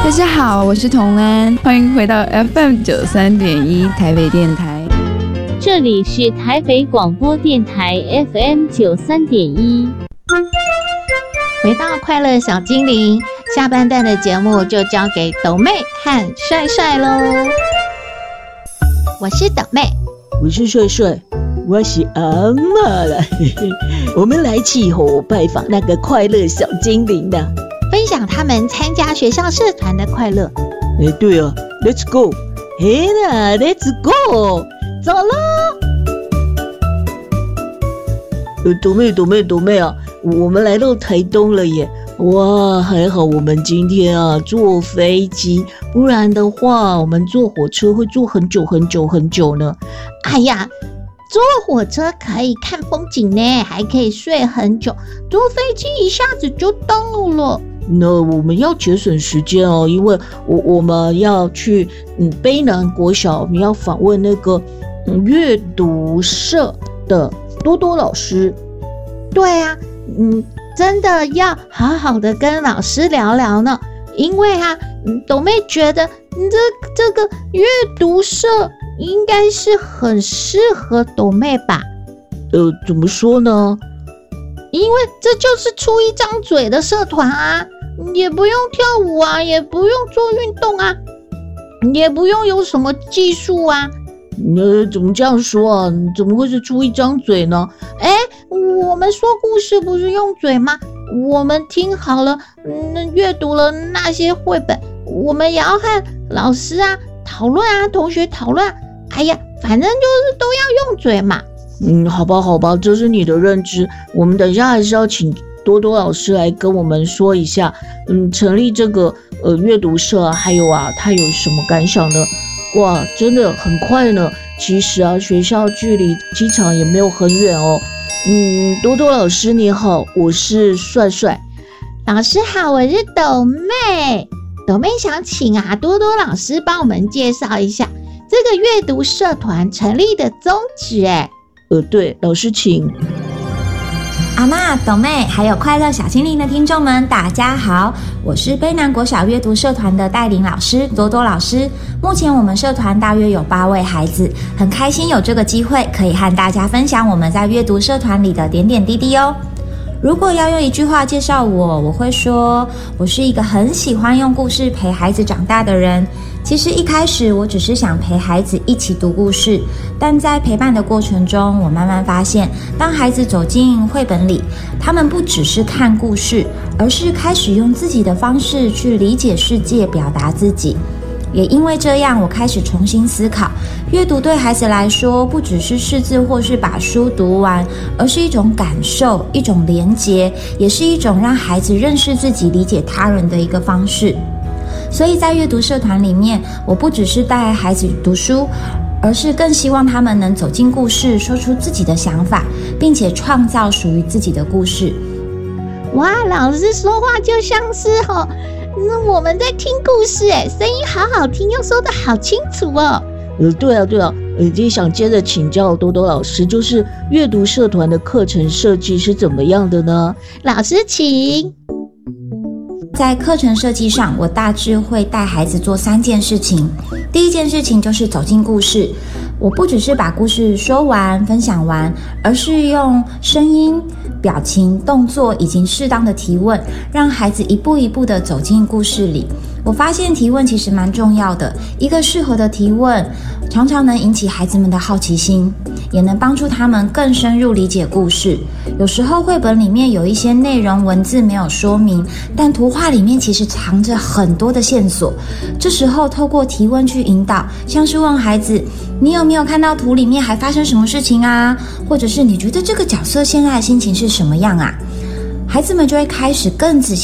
大家好，我是童安，欢迎回到 FM93.1 台北电台。 这里是台北广播电台 FM93.1。 回到快乐小精灵，下半段的节目就交给斗妹和帅帅咯。我是斗妹， 我是帅帅，我是阿嬷啦。我们来气候拜访那个快乐小精灵啦， 分享他们参加学校社团的快乐。 对啊 ，Let's go， 嘿啦 ，Let's go， 走咯。斗妹啊，我们来到台东了耶！哇，还好我们今天啊坐飞机，不然的话我们坐火车会坐很久呢。 哎呀，坐火车可以看风景呢，还可以睡很久，坐飞机一下子就到了。 那我们要节省时间哦，因为我们要去卑南国小，我们要访问那个阅读社的多多老师。 对啊，真的要好好的跟老师聊聊呢，因为斗妹觉得这个阅读社应该是很适合斗妹吧？ 怎么说呢？ 因为这就是出一张嘴的社团啊，也不用跳舞啊，也不用做运动啊，也不用有什么技术啊。 怎么这样说啊？怎么会是出一张嘴呢？ 我们说故事不是用嘴吗？我们听好了，阅读了那些绘本，我们也要和老师讨论同学讨论。哎呀，反正就是都要用嘴嘛。 好吧，这是你的认知。我们等一下还是要请多多老师来跟我们说一下，成立这个阅读社还有他有什么感想呢？哇，真的很快呢。其实学校距离机场也没有很远哦。多多老师你好，我是帅帅。 老师好，我是斗妹。斗妹想请多多老师帮我们介绍一下这个阅读社团成立的宗旨。 对，老师请。 阿嬷、斗妹还有快乐小精灵的听众们大家好，我是卑南国小阅读社团的带领老师多多老师。目前我们社团大约有8位孩子，很开心有这个机会可以和大家分享我们在阅读社团里的点点滴滴哦。如果要用一句话介绍我会说我是一个很喜欢用故事陪孩子长大的人。其实一开始我只是想陪孩子一起读故事，但在陪伴的过程中，我慢慢发现，当孩子走进绘本里，他们不只是看故事，而是开始用自己的方式去理解世界，表达自己。也因为这样，我开始重新思考，阅读对孩子来说，不只是识字或是把书读完，而是一种感受，一种连结，也是一种让孩子认识自己、理解他人的一个方式。所以在阅读社团里面，我不只是带孩子读书，而是更希望他们能走进故事，说出自己的想法，并且创造属于自己的故事。 哇，老师说话就像是我们在听故事声音好好听，又说得好清楚哦。 对啊，也想接着请教多多老师，就是阅读社团的课程设计是怎么样的呢？ 老师请。 在课程设计上，我大致会带孩子做3件事情。第一件事情就是走进故事，我不只是把故事说完、分享完，而是用声音、表情、动作以及适当的提问，让孩子一步一步地走进故事里。我发现提问其实蛮重要的，一个适合的提问常常能引起孩子们的好奇心，也能帮助他们更深入理解故事。有时候绘本里面有一些内容文字没有说明，但图画里面其实藏着很多的线索。这时候透过提问去引导，像是问孩子，你有没有看到图里面还发生什么事情啊？或者是你觉得这个角色现在的心情是什么样啊？孩子们就会开始更仔细